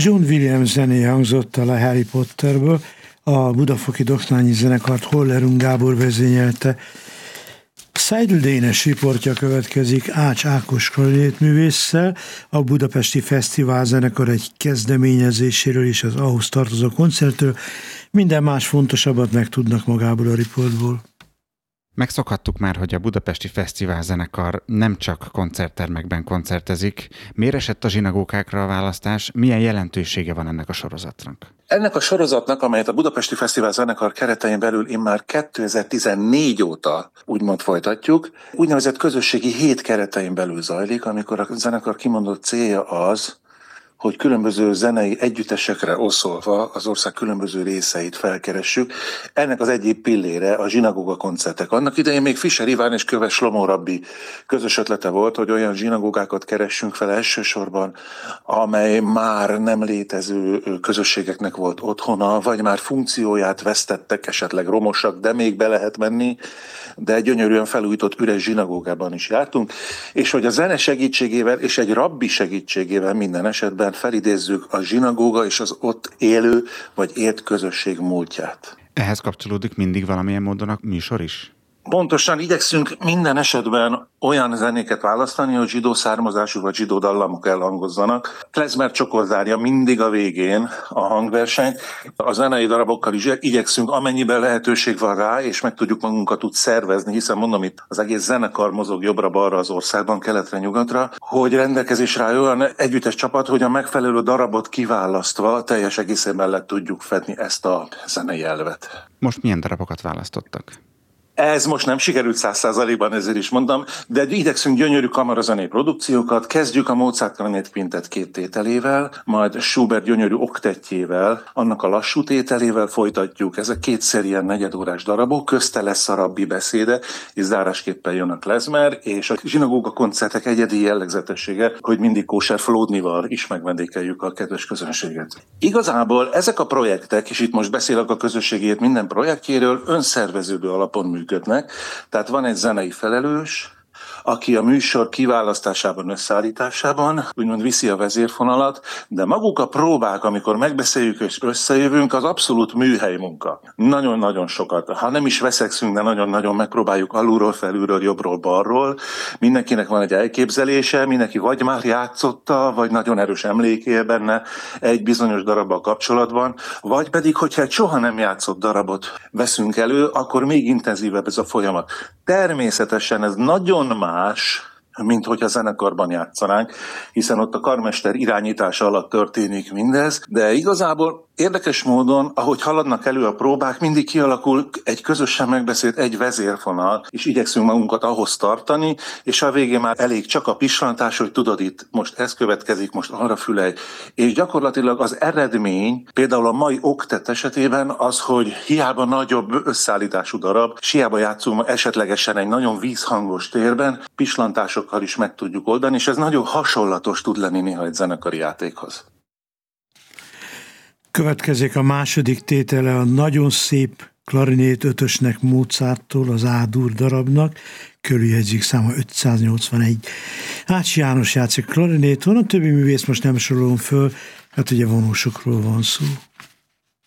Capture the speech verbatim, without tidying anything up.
John Williams zenéje hangzott el a Harry Potterből, a Budafoki Doknányi Zenekart Holler Gábor vezényelte. Seidl Dénes riportja következik Ács Ákos klarinétművésszel, a Budapesti Fesztivál Zenekar egy kezdeményezéséről és az ahhoz tartozó koncertről. Minden más fontosabbat megtudnak magából a riportból. Megszokhattuk már, hogy a Budapesti Fesztivál Zenekar nem csak koncerttermekben koncertezik. Miért esett a zsinagógákra a választás? Milyen jelentősége van ennek a sorozatnak? Ennek a sorozatnak, amelyet a Budapesti Fesztivál Zenekar keretein belül immár kétezer-tizennégy óta úgymond folytatjuk, úgynevezett közösségi hét keretein belül zajlik, amikor a zenekar kimondott célja az, hogy különböző zenei együttesekre oszolva az ország különböző részeit felkeressük. Ennek az egyik pillére a zsinagóga koncertek. Annak idején még Fischer Iván és Köves Slomó rabbi közös ötlete volt, hogy olyan zsinagógákat keressünk fel elsősorban, amely már nem létező közösségeknek volt otthona, vagy már funkcióját vesztettek, esetleg romosak, de még be lehet menni, de egy gyönyörűen felújított üres zsinagógában is jártunk, és hogy a zene segítségével és egy rabbi segítségével minden esetben felidézzük a zsinagóga és az ott élő vagy élt közösség múltját. Ehhez kapcsolódik mindig valamilyen módon a műsor is? Pontosan igyekszünk minden esetben olyan zenéket választani, hogy zsidó származású vagy zsidó dallamok elhangozzanak. Klezmer csokor zárja mindig a végén a hangversenyt. A zenei darabokkal is igyekszünk, amennyiben lehetőség van rá, és meg tudjuk magunkat úgy szervezni, hiszen mondom, itt az egész zenekar mozog jobbra-balra az országban, keletre-nyugatra, hogy rendelkezésre áll olyan együttes csapat, hogy a megfelelő darabot kiválasztva teljes egészében le tudjuk fedni ezt a zenei elvet. Most milyen darabokat választottak? Ez most nem sikerült száz százalékban, ezért is mondom, de igyekszünk gyönyörű kamarazenei produkciókat, kezdjük a Mozart Klarinét Quintet két tételével, majd Schubert gyönyörű oktettjével, annak a lassú tételével folytatjuk, ezek kétszer ilyen negyedórás darabok, közte lesz a rabbi beszéde, és zárásképpen jön a klezmer, és a zsinagóga koncertek egyedi jellegzetessége, hogy mindig kóser flódnival is megvendékeljük a kedves közönséget. Igazából ezek a projektek, és itt most beszélek a közösségért minden projektjéről, önszerveződő alapon működnek. Működnek. Tehát van egy zenei felelős, aki a műsor kiválasztásában, összeállításában úgymond viszi a vezérfonalat, de maguk a próbák, amikor megbeszéljük és összejövünk, az abszolút műhely munka. Nagyon-nagyon sokat. Ha nem is veszekszünk, de nagyon-nagyon megpróbáljuk alulról, felülről, jobbról, balról. Mindenkinek van egy elképzelése, mindenki vagy már játszotta, vagy nagyon erős emlékél benne egy bizonyos darabbal kapcsolatban, vagy pedig, hogyha egy soha nem játszott darabot veszünk elő, akkor még intenzívebb ez a folyamat. Természetesen ez nagyon más, mint hogyha zenekarban játszanánk, hiszen ott a karmester irányítása alatt történik mindez, de igazából érdekes módon, ahogy haladnak elő a próbák, mindig kialakul egy közösen megbeszélt egy vezérfonal, és igyekszünk magunkat ahhoz tartani, és a végén már elég csak a pislantás, hogy tudod, itt most ez következik, most arra fülelj, és gyakorlatilag az eredmény, például a mai oktet esetében az, hogy hiába nagyobb összeállítású darab, és hiába játszunk esetlegesen egy nagyon vízhangos térben, pislantásokkal is meg tudjuk oldani, és ez nagyon hasonlatos tud lenni néha egy zenekari játékhoz. Következik a második tétele a nagyon szép klarinét ötösnek Mozarttól, az A-dur darabnak, körüljegyzik száma ötszáznyolcvanegy. Ács János játszik klarinéton, a többi művész most nem sorolom föl, hát ugye vonósokról van szó.